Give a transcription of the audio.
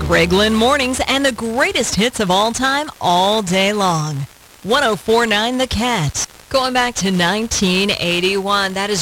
Greg Lynn Mornings and the greatest hits of all time all day long. 104.9 The Cat. Going back to 1981, that is